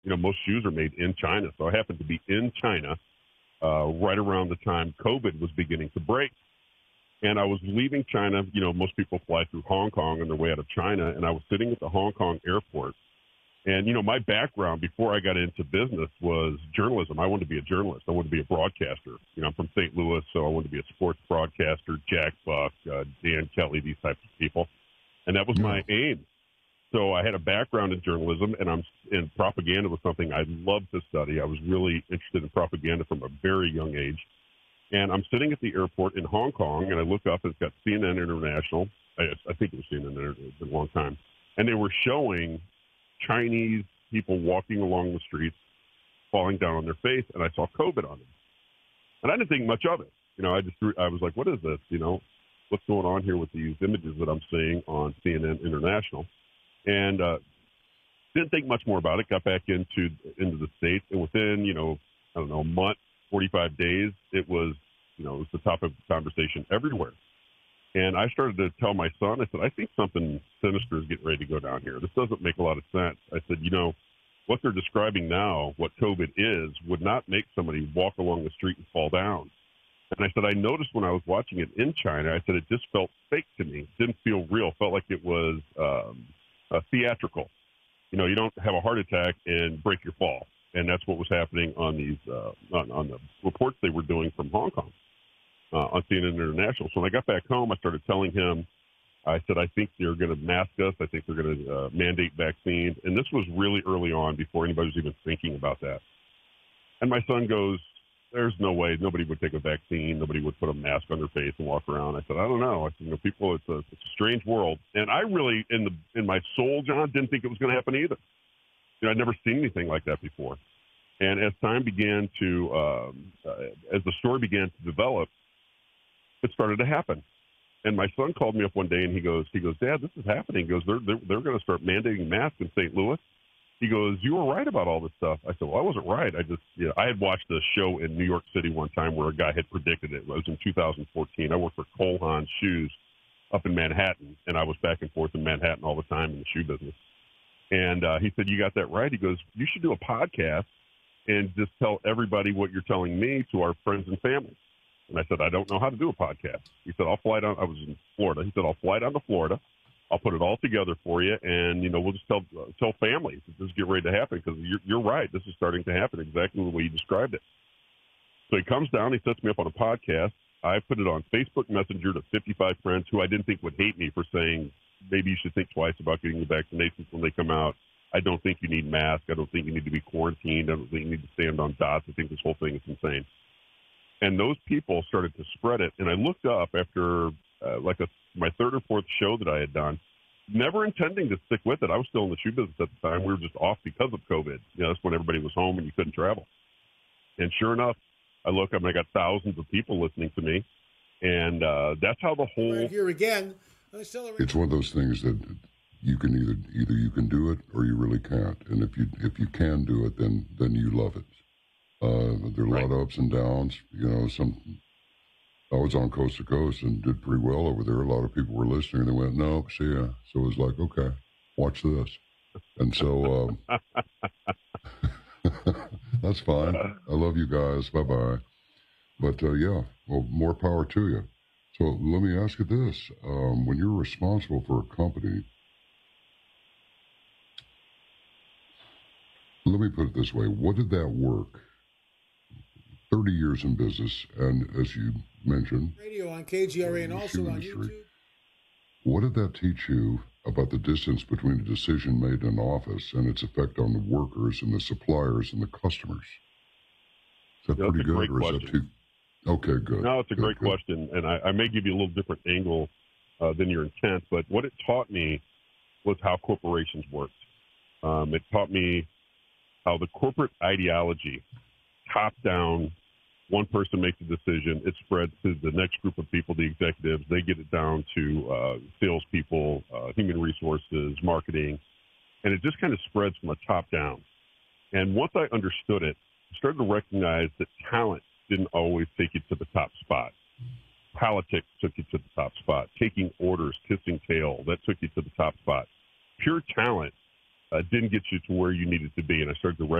most shoes are made in China. So I happened to be in China right around the time COVID was beginning to break. And I was leaving China. Most people fly through Hong Kong on their way out of China. And I was sitting at the Hong Kong airport. And, my background before I got into business was journalism. I wanted to be a journalist. I wanted to be a broadcaster. I'm from St. Louis, so I wanted to be a sports broadcaster, Jack Buck, Dan Kelly, these types of people. And that was my aim. So I had a background in journalism, and propaganda was something I loved to study. I was really interested in propaganda from a very young age. And I'm sitting at the airport in Hong Kong, and I look up, and it's got CNN International. I think it was CNN International. It's been a long time. And they were showing Chinese people walking along the streets, falling down on their face, and I saw COVID on them. And I didn't think much of it. I was like, what is this? What's going on here with these images that I'm seeing on CNN International? And didn't think much more about it. Got back into the States, and within, a month, 45 days, it was the top of the conversation everywhere. And I started to tell my son, I said, I think something sinister is getting ready to go down here. This doesn't make a lot of sense. I said, what they're describing now, what COVID is, would not make somebody walk along the street and fall down. And I said, I noticed when I was watching it in China, I said, it just felt fake to me. It didn't feel real. Felt like it was theatrical. You don't have a heart attack and break your fall. And that's what was happening on these on the reports they were doing from Hong Kong on CNN International. So when I got back home, I started telling him, I said, I think they're going to mask us. I think they're going to mandate vaccines. And this was really early on before anybody was even thinking about that. And my son goes, there's no way. Nobody would take a vaccine. Nobody would put a mask on their face and walk around. I said, I don't know. I said, people, it's a strange world. And I really, in my soul, John, didn't think it was going to happen either. I'd never seen anything like that before. And as time began to, as the story began to develop, it started to happen. And my son called me up one day and he goes, Dad, this is happening. He goes, they're going to start mandating masks in St. Louis. He goes, you were right about all this stuff. I said, well, I wasn't right. I had watched a show in New York City one time where a guy had predicted it. It was in 2014. I worked for Cole Haan Shoes up in Manhattan, and I was back and forth in Manhattan all the time in the shoe business. And he said, you got that right. He goes, you should do a podcast and just tell everybody what you're telling me to our friends and family. And I said, I don't know how to do a podcast. He said, I'll fly down. I was in Florida. He said, I'll fly down to Florida. I'll put it all together for you. And, we'll just tell families that this is getting ready to happen because you're right. This is starting to happen exactly the way you described it. So he comes down. He sets me up on a podcast. I put it on Facebook Messenger to 55 friends who I didn't think would hate me for saying, maybe you should think twice about getting the vaccinations when they come out. I don't think you need masks. I don't think you need to be quarantined. I don't think you need to stand on dots. I think this whole thing is insane. And those people started to spread it. And I looked up after my third or fourth show that I had done, never intending to stick with it. I was still in the shoe business at the time. We were just off because of COVID. That's when everybody was home and you couldn't travel. And sure enough, I look up and I got thousands of people listening to me. And that's how the whole... Right here again. It's one of those things that you can either you can do it or you really can't. And if you can do it, then you love it. There are a lot of ups and downs. I was on Coast to Coast and did pretty well over there. A lot of people were listening. And they went, no, see ya. So it was like, okay, watch this. And so that's fine. I love you guys. Bye-bye. But, well, more power to you. So let me ask you this. When you're responsible for a company, let me put it this way. What did that work? 30 years in business, and as you mentioned, radio on KGRA and also on YouTube. What did that teach you about the distance between a decision made in office and its effect on the workers and the suppliers and the customers? Is that pretty good, or is that too? Okay, good. No, it's a great question, and I may give you a little different angle than your intent, but what it taught me was how corporations worked. It taught me how the corporate ideology, top down, one person makes a decision, it spreads to the next group of people, the executives, they get it down to salespeople, human resources, marketing, and it just kind of spreads from the top down. And once I understood it, I started to recognize that talent didn't always take you to the top spot. Politics took you to the top spot. Taking orders, kissing tail, that took you to the top spot. Pure talent didn't get you to where you needed to be. And I started to